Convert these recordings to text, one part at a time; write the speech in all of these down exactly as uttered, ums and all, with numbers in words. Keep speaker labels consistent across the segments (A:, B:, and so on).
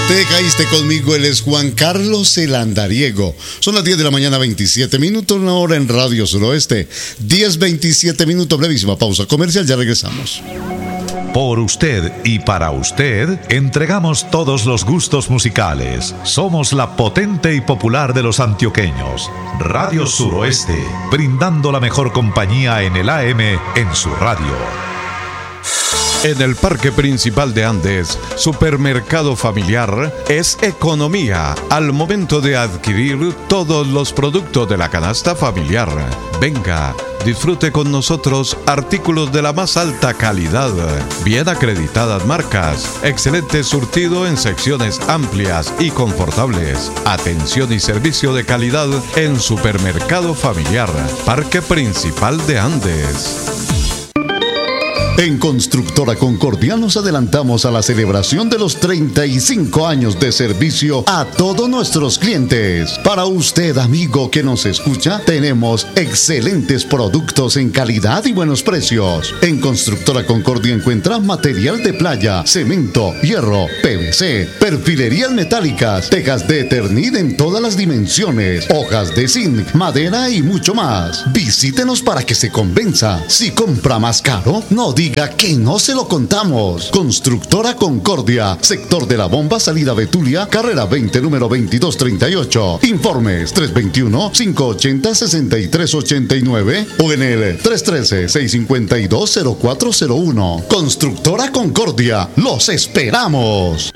A: Te caíste conmigo, él es Juan Carlos el Andariego. Son las diez de la mañana, veintisiete minutos, una hora en Radio Suroeste. diez, veintisiete minutos, brevísima pausa comercial, ya regresamos.
B: Por usted y para usted, entregamos todos los gustos musicales. Somos la potente y popular de los antioqueños. Radio Suroeste, brindando la mejor compañía en el A M en su radio.
C: En el Parque Principal de Andes, Supermercado Familiar es economía al momento de adquirir todos los productos de la canasta familiar. Venga, disfrute con nosotros artículos de la más alta calidad, bien acreditadas marcas, excelente surtido en secciones amplias y confortables, atención y servicio de calidad en Supermercado Familiar, Parque Principal de Andes.
A: En Constructora Concordia nos adelantamos a la celebración de los treinta y cinco años de servicio a todos nuestros clientes. Para usted, amigo que nos escucha, tenemos excelentes productos en calidad y buenos precios. En Constructora Concordia encuentra material de playa, cemento, hierro, P V C, perfilerías metálicas, tejas de Eternit en todas las dimensiones, hojas de zinc, madera y mucho más. Visítenos para que se convenza. Si compra más caro, no diga que no se lo contamos. Constructora Concordia, sector de la Bomba, salida Betulia, carrera veinte, número veintidós treinta y ocho. Informes tres dos uno, cinco ocho cero, seis tres ocho nueve o en el tres uno tres, seis cinco dos, cero cuatro cero uno. Constructora Concordia, los esperamos.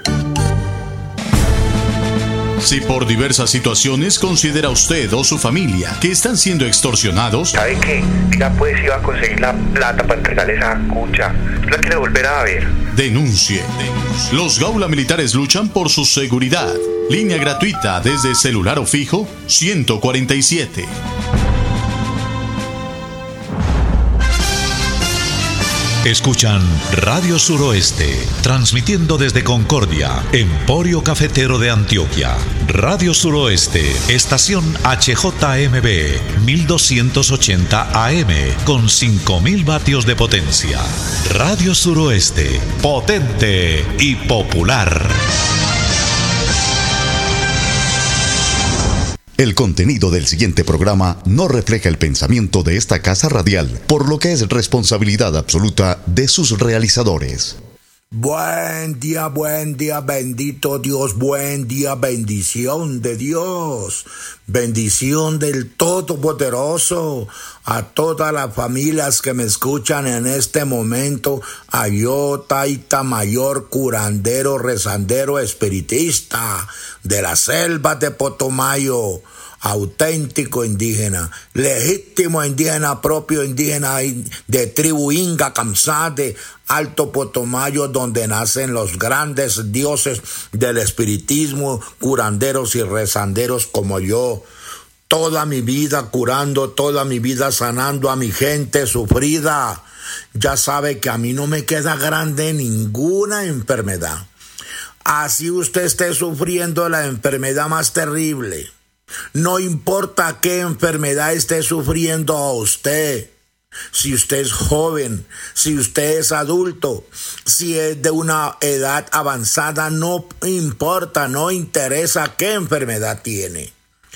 D: Si por diversas situaciones considera usted o su familia que están siendo extorsionados,
E: ¿sabe qué? Ya pues iba a conseguir la plata para entregarle esa cucha. La quiere volver a ver.
D: Denuncie. Los Gaula Militares luchan por su seguridad. Línea gratuita desde celular o fijo ciento cuarenta y siete.
B: Escuchan Radio Suroeste, transmitiendo desde Concordia, Emporio Cafetero de Antioquia. Radio Suroeste, estación H J M B, mil doscientos ochenta A M, con cinco mil vatios de potencia. Radio Suroeste, potente y popular.
A: El contenido del siguiente programa no refleja el pensamiento de esta casa radial, por lo que es responsabilidad absoluta de sus realizadores.
F: Buen día, buen día, bendito Dios, buen día, bendición de Dios, bendición del Todopoderoso, a todas las familias que me escuchan en este momento, a yo, Taita Mayor, curandero, rezandero, espiritista, de la selva de Potomayo, auténtico indígena, legítimo indígena, propio indígena de tribu Inga Kamsade, Alto Potomayo, donde nacen los grandes dioses del espiritismo, curanderos y rezanderos como yo. Toda mi vida curando, toda mi vida sanando a mi gente sufrida. Ya sabe que a mí no me queda grande ninguna enfermedad. Así usted esté sufriendo la enfermedad más terrible. No importa qué enfermedad esté sufriendo a usted, si usted es joven, si usted es adulto, si es de una edad avanzada, no importa, no interesa qué enfermedad tiene.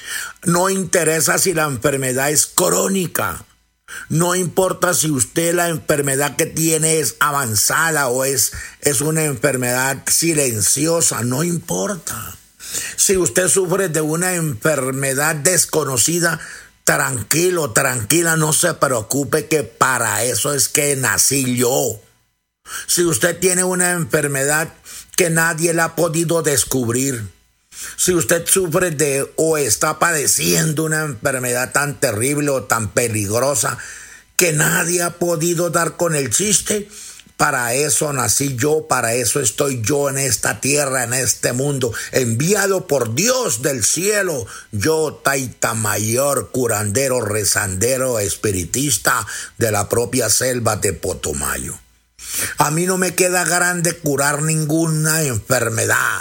F: No interesa si la enfermedad es crónica. No importa si usted la enfermedad que tiene es avanzada o es, es una enfermedad silenciosa, no importa. Si usted sufre de una enfermedad desconocida, tranquilo, tranquila, no se preocupe, que para eso es que nací yo. Si usted tiene una enfermedad que nadie la ha podido descubrir, si usted sufre de o está padeciendo una enfermedad tan terrible o tan peligrosa que nadie ha podido dar con el chiste, para eso nací yo, para eso estoy yo en esta tierra, en este mundo, enviado por Dios del cielo. Yo, Taita Mayor, curandero, rezandero, espiritista de la propia selva de Potomayo. A mí no me queda grande curar ninguna enfermedad.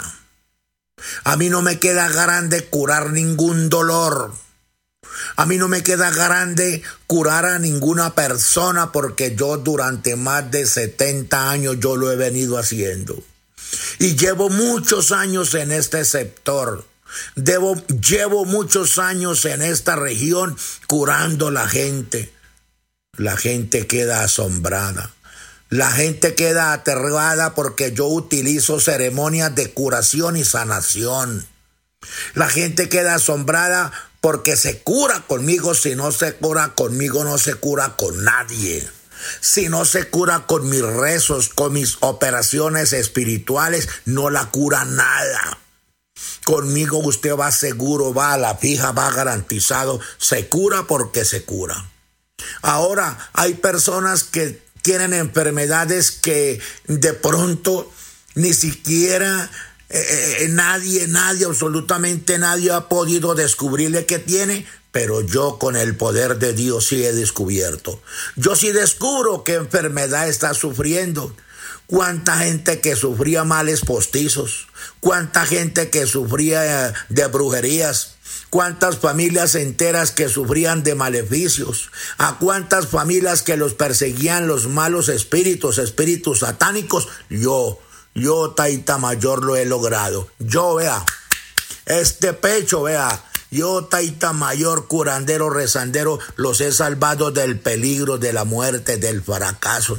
F: A mí no me queda grande curar ningún dolor. A mí no me queda grande curar a ninguna persona, porque yo durante más de setenta años yo lo he venido haciendo. Y llevo muchos años en este sector. Debo, llevo muchos años en esta región curando a la gente. La gente queda asombrada. La gente queda aterrada porque yo utilizo ceremonias de curación y sanación. La gente queda asombrada porque se cura conmigo. Si no se cura conmigo, no se cura con nadie. Si no se cura con mis rezos, con mis operaciones espirituales, no la cura nada. Conmigo usted va seguro, va a la fija, va garantizado. Se cura porque se cura. Ahora, hay personas que tienen enfermedades que de pronto ni siquiera eh, nadie, nadie, absolutamente nadie ha podido descubrirle que tiene, pero yo con el poder de Dios sí he descubierto. Yo sí descubro qué enfermedad está sufriendo. Cuánta gente que sufría males postizos, cuánta gente que sufría de brujerías, cuántas familias enteras que sufrían de maleficios, a cuántas familias que los perseguían los malos espíritus, espíritus satánicos. Yo, yo Taita Mayor lo he logrado. Yo, vea, este pecho, vea, yo Taita Mayor, curandero, rezandero, los he salvado del peligro, de la muerte, del fracaso.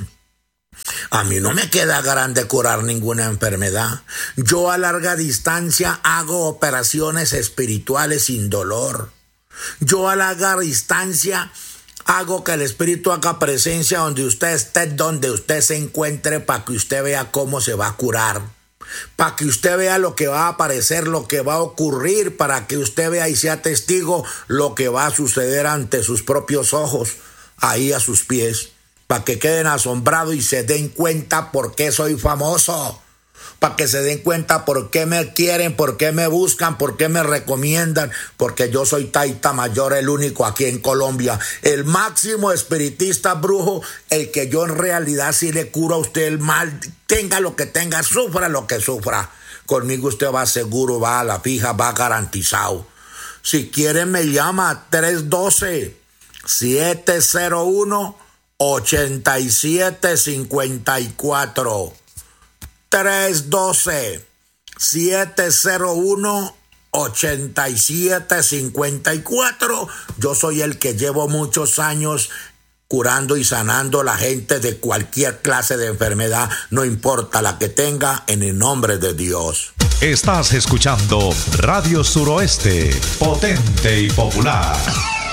F: A mí no me queda grande curar ninguna enfermedad. Yo a larga distancia hago operaciones espirituales sin dolor. Yo a larga distancia hago que el espíritu haga presencia donde usted esté, donde usted se encuentre, para que usted vea cómo se va a curar. Para que usted vea lo que va a aparecer, lo que va a ocurrir, para que usted vea y sea testigo lo que va a suceder ante sus propios ojos, ahí a sus pies. Para que queden asombrados y se den cuenta por qué soy famoso. Para que se den cuenta por qué me quieren, por qué me buscan, por qué me recomiendan. Porque yo soy Taita Mayor, el único aquí en Colombia. El máximo espiritista brujo, el que yo en realidad sí le curo a usted el mal. Tenga lo que tenga, sufra lo que sufra. Conmigo usted va seguro, va a la fija, va garantizado. Si quiere me llama tres uno dos, siete cero uno, ocho siete cinco cuatro. tres uno dos, siete cero uno, ocho siete cinco cuatro. Yo soy el que llevo muchos años curando y sanando a la gente de cualquier clase de enfermedad, no importa la que tenga, en el nombre de Dios.
B: Estás escuchando Radio Suroeste, potente y popular.